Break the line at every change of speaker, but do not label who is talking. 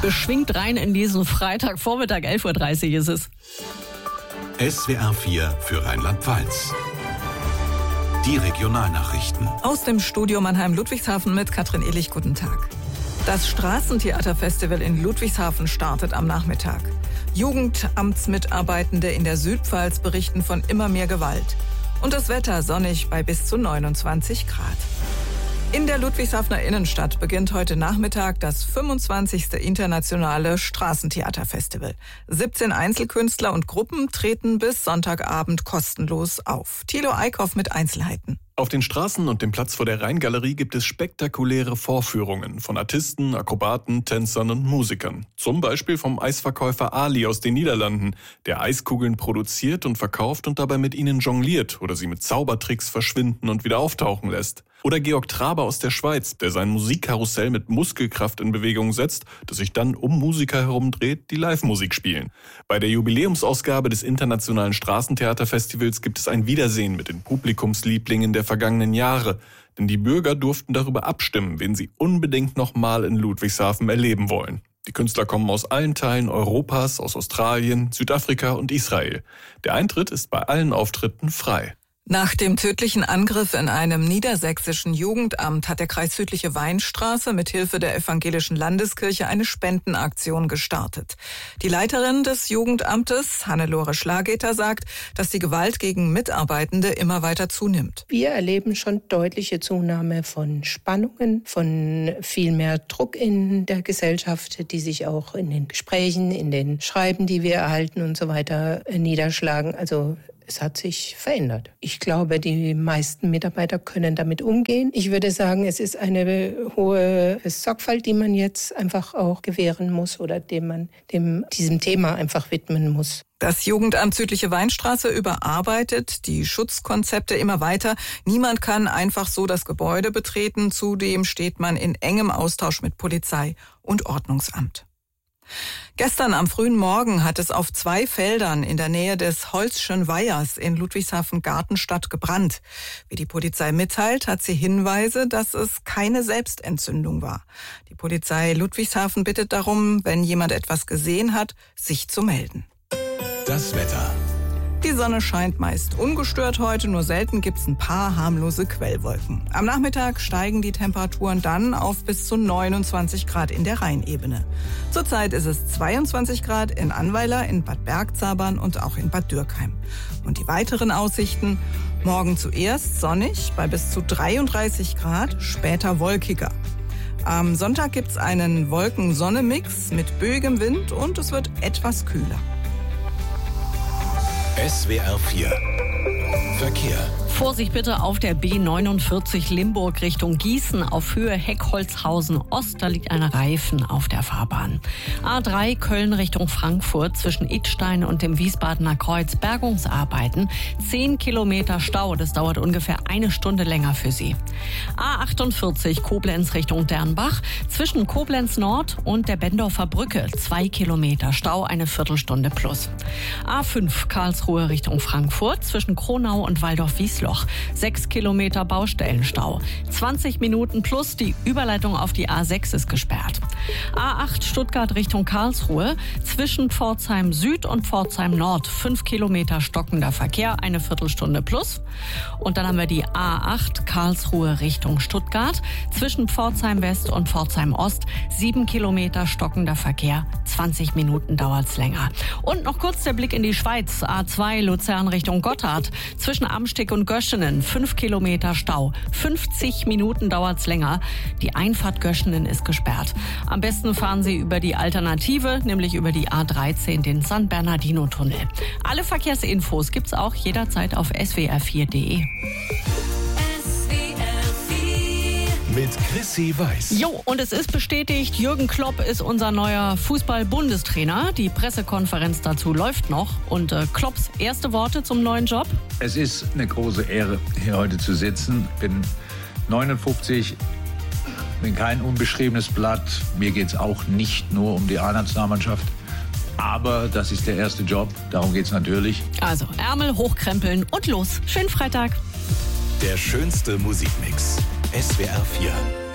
beschwingt rein in diesen Freitagvormittag, 11.30 Uhr ist es.
SWR 4 für Rheinland-Pfalz. Die Regionalnachrichten.
Aus dem Studio Mannheim-Ludwigshafen mit Katrin Ehlich, guten Tag. Das Straßentheaterfestival in Ludwigshafen startet am Nachmittag. Jugendamtsmitarbeitende in der Südpfalz berichten von immer mehr Gewalt. Und das Wetter sonnig bei bis zu 29 Grad. In der Ludwigshafener Innenstadt beginnt heute Nachmittag das 25. internationale Straßentheaterfestival. 17 Einzelkünstler und Gruppen treten bis Sonntagabend kostenlos auf. Thilo Eickhoff mit Einzelheiten.
Auf den Straßen und dem Platz vor der Rheingalerie gibt es spektakuläre Vorführungen von Artisten, Akrobaten, Tänzern und Musikern. Zum Beispiel vom Eisverkäufer Ali aus den Niederlanden, der Eiskugeln produziert und verkauft und dabei mit ihnen jongliert oder sie mit Zaubertricks verschwinden und wieder auftauchen lässt. Oder Georg Traber aus der Schweiz, der sein Musikkarussell mit Muskelkraft in Bewegung setzt, das sich dann um Musiker herumdreht, die Live-Musik spielen. Bei der Jubiläumsausgabe des Internationalen Straßentheaterfestivals gibt es ein Wiedersehen mit den Publikumslieblingen der vergangenen Jahre. Denn die Bürger durften darüber abstimmen, wen sie unbedingt nochmal in Ludwigshafen erleben wollen. Die Künstler kommen aus allen Teilen Europas, aus Australien, Südafrika und Israel. Der Eintritt ist bei allen Auftritten frei.
Nach dem tödlichen Angriff in einem niedersächsischen Jugendamt hat der Kreis Südliche Weinstraße mit Hilfe der Evangelischen Landeskirche eine Spendenaktion gestartet. Die Leiterin des Jugendamtes, Hannelore Schlageter, sagt, dass die Gewalt gegen Mitarbeitende immer weiter zunimmt.
Wir erleben schon deutliche Zunahme von Spannungen, von viel mehr Druck in der Gesellschaft, die sich auch in den Gesprächen, in den Schreiben, die wir erhalten und so weiter niederschlagen. Also es hat sich verändert. Ich glaube, die meisten Mitarbeiter können damit umgehen. Ich würde sagen, es ist eine hohe Sorgfalt, die man jetzt einfach auch gewähren muss oder diesem Thema einfach widmen muss.
Das Jugendamt Südliche Weinstraße überarbeitet die Schutzkonzepte immer weiter. Niemand kann einfach so das Gebäude betreten. Zudem steht man in engem Austausch mit Polizei und Ordnungsamt. Gestern am frühen Morgen hat es auf 2 Feldern in der Nähe des Holzschen Weihers in Ludwigshafen-Gartenstadt gebrannt. Wie die Polizei mitteilt, hat sie Hinweise, dass es keine Selbstentzündung war. Die Polizei Ludwigshafen bittet darum, wenn jemand etwas gesehen hat, sich zu melden.
Das Wetter.
Die Sonne scheint meist ungestört heute, nur selten gibt's ein paar harmlose Quellwolken. Am Nachmittag steigen die Temperaturen dann auf bis zu 29 Grad in der Rheinebene. Zurzeit ist es 22 Grad in Annweiler, in Bad Bergzabern und auch in Bad Dürkheim. Und die weiteren Aussichten: morgen zuerst sonnig bei bis zu 33 Grad, später wolkiger. Am Sonntag gibt's einen Wolken-Sonne-Mix mit böigem Wind und es wird etwas kühler.
SWR 4 Verkehr.
Vorsicht bitte auf der B49 Limburg Richtung Gießen auf Höhe Heckholzhausen Ost. Da liegt ein Reifen auf der Fahrbahn. A3 Köln Richtung Frankfurt zwischen Idstein und dem Wiesbadener Kreuz Bergungsarbeiten. 10 Kilometer Stau. Das dauert ungefähr eine Stunde länger für Sie. A48 Koblenz Richtung Dernbach zwischen Koblenz Nord und der Bendorfer Brücke. 2 Kilometer Stau, eine Viertelstunde plus. A5 Karlsruhe Richtung Frankfurt zwischen Kronau und Waldorf-Wiesloch. 6 Kilometer Baustellenstau. 20 Minuten plus, die Überleitung auf die A6 ist gesperrt. A8 Stuttgart Richtung Karlsruhe. Zwischen Pforzheim Süd und Pforzheim Nord. 5 Kilometer stockender Verkehr, eine Viertelstunde plus. Und dann haben wir die A8 Karlsruhe Richtung Stuttgart. Zwischen Pforzheim West und Pforzheim Ost. 7 Kilometer stockender Verkehr. 20 Minuten dauert's länger. Und noch kurz der Blick in die Schweiz. A2 Luzern Richtung Gotthard. Zwischen Amstig und Göschenen 5 Kilometer Stau. 50 Minuten dauert's länger. Die Einfahrt Göschenen ist gesperrt. Am besten fahren Sie über die Alternative, nämlich über die A13, den San Bernardino-Tunnel. Alle Verkehrsinfos gibt's auch jederzeit auf swr4.de.
Mit Chrissy Weiß.
Jo, und es ist bestätigt, Jürgen Klopp ist unser neuer Fußball-Bundestrainer. Die Pressekonferenz dazu läuft noch. Und Klopps erste Worte zum neuen Job?
Es ist eine große Ehre, hier heute zu sitzen. Bin 59, bin kein unbeschriebenes Blatt. Mir geht es auch nicht nur um die A-Nationalmannschaft. Aber das ist der erste Job, darum geht es natürlich.
Also Ärmel hochkrempeln und los. Schönen Freitag.
Der schönste Musikmix. SWR 4.